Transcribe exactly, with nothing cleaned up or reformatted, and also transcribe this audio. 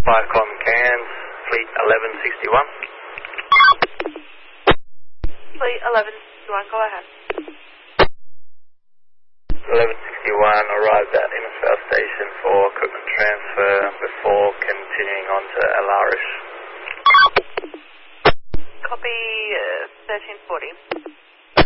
Viacom Cairns, Fleet eleven sixty-one. Fleet eleven sixty-one, go ahead. eleven sixty-one arrived at Innisfail Station for equipment transfer before continuing on to El Arish. Copy uh, thirteen forty.